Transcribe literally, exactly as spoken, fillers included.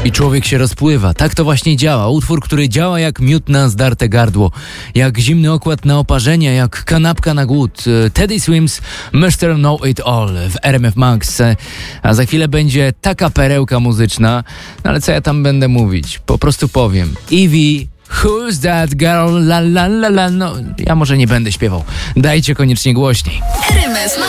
i człowiek się rozpływa. Tak to właśnie działa. Utwór, który działa jak miód na zdarte gardło, jak zimny okład na oparzenia, jak kanapka na głód. Teddy Swims, mister Know It All w R M F Max. A za chwilę będzie taka perełka muzyczna, no ale co ja tam będę mówić? Po prostu powiem. Evie, who's that girl? La la la la. No, ja może nie będę śpiewał. Dajcie koniecznie głośniej. R M F